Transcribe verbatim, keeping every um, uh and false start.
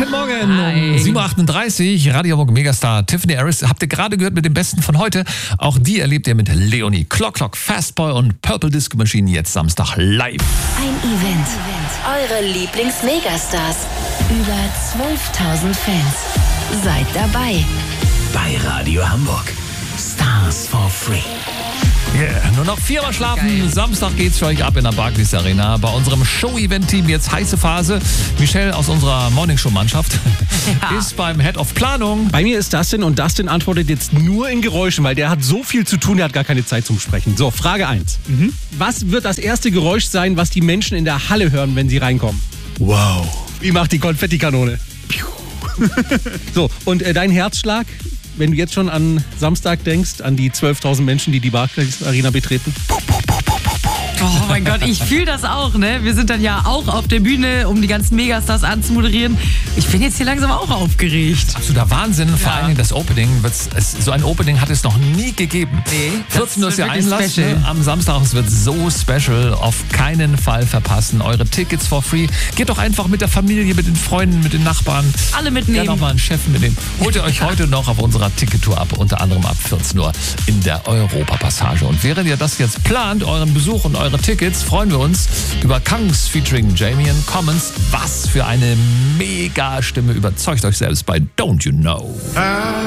Schönen Morgen Hi. um sieben Uhr achtunddreißig, Radio Hamburg Megastar Tiffany Harris. Habt ihr gerade gehört mit dem Besten von heute? Auch die erlebt ihr mit Leonie, Clock Clock, Fastboy und Purple Disco Machine jetzt Samstag live. Ein Event. Eure Lieblings-Megastars. Über zwölftausend Fans. Seid dabei. Bei Radio Hamburg. Stars for free. Yeah. Nur noch viermal schlafen. Geil. Samstag geht's für euch ab in der Barclays Arena. Bei unserem Show-Event-Team jetzt heiße Phase. Michelle aus unserer Morningshow-Mannschaft Ja. ist beim Head of Planung. Bei mir ist Dustin und Dustin antwortet jetzt nur in Geräuschen, weil der hat so viel zu tun, der hat gar keine Zeit zum Sprechen. So, Frage eins. Mhm. Was wird das erste Geräusch sein, was die Menschen in der Halle hören, wenn sie reinkommen? Wow. Wie macht die Konfettikanone? Piu. So, und äh, dein Herzschlag, wenn du jetzt schon an Samstag denkst, an die zwölftausend Menschen, die die Barclays Arena betreten? Oh mein Gott, ich fühle das auch, ne? Wir sind dann ja auch auf der Bühne, um die ganzen Megastars anzumoderieren. Ich bin jetzt hier langsam auch aufgeregt. Absoluter Wahnsinn. Vor Ja. allen Dingen das Opening. wird's- Es, so ein Opening hat es noch nie gegeben. Nee, das vierzehn Uhr ist wird der wirklich Einlass special. ne? am Samstag. Es wird so special. Auf keinen Fall verpassen. Eure Tickets for free. Geht doch einfach mit der Familie, mit den Freunden, mit den Nachbarn. Alle Ja, mitnehmen. noch mal einen Chef mitnehmen. Holt ihr euch heute noch auf unserer Tickettour ab, unter anderem ab vierzehn Uhr in der Europapassage. Und während ihr das jetzt plant, euren Besuch und eure Tickets, freuen wir uns über Kangs featuring Jamian Commons. Was für eine Mega-Stimme. Überzeugt euch selbst bei Don't You Know.